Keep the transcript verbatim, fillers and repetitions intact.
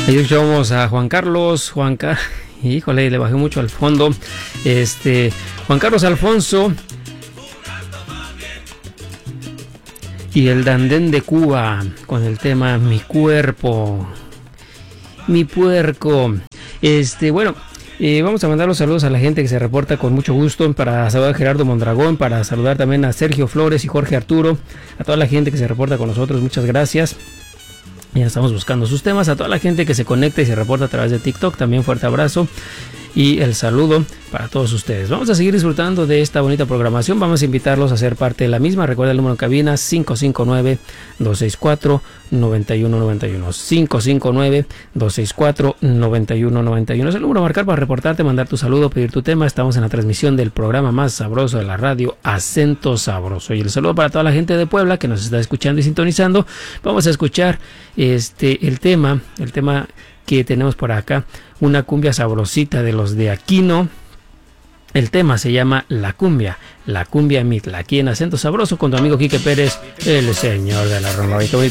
Ahí escuchamos a Juan Carlos, Juan Car... Híjole, le bajé mucho al fondo. Este, Juan Carlos Alfonso y el Dandén de Cuba con el tema Mi Cuerpo, Mi Puerco. Este, bueno, eh, vamos a mandar los saludos a la gente que se reporta con mucho gusto. Para saludar a Gerardo Mondragón, para saludar también a Sergio Flores y Jorge Arturo, a toda la gente que se reporta con nosotros, muchas gracias. Ya estamos buscando sus temas. A toda la gente que se conecta y se reporta a través de TikTok, también fuerte abrazo y el saludo para todos ustedes. Vamos a seguir disfrutando de esta bonita programación. Vamos a invitarlos a ser parte de la misma. Recuerda el número en cabina: cinco cinco nueve, dos seis cuatro, nueve uno nueve uno. cinco cinco nueve, dos seis cuatro, nueve uno nueve uno es el número a marcar para reportarte, mandar tu saludo, pedir tu tema. Estamos en la transmisión del programa más sabroso de la radio, Acento Sabroso. Y el saludo para toda la gente de Puebla que nos está escuchando y sintonizando. Vamos a escuchar este el tema, el tema que tenemos por acá, una cumbia sabrosita de los de Aquino. El tema se llama La Cumbia, La Cumbia Mitla, aquí en Acento Sabroso con tu amigo Quique Pérez, el señor de la rumba. Qué bonito